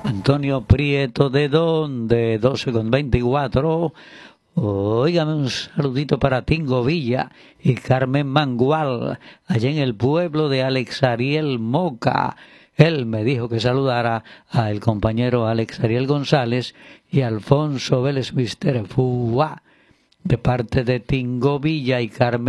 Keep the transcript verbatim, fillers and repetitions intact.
Antonio Prieto, ¿de dónde? doce con veinticuatro. Óigame, un saludito para Tingo Villa y Carmen Mangual, allá en el pueblo de Alex Ariel Moca. Él me dijo que saludara al compañero Alex Ariel González y Alfonso Vélez Mister Fua, de parte de Tingo Villa y Carmen